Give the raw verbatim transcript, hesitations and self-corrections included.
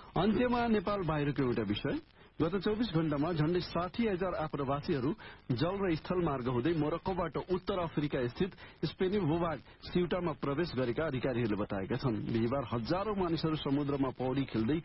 अन्त्यमा नेपाल बाहिरको एउटा विषय। गत चौबिस घण्टामा झण्डै साठी हजार आप्रवासीहरू जल र स्थल मार्ग हुँदै मोरक्कोबाट उत्तर अफ्रिका स्थित स्पेनी भूभाग सिउटामा प्रवेश गरेका अधिकारीहरूले बताएका छन्। बिहिबार हजारौं मानिसहरू समुद्रमा पौडी खेल्दै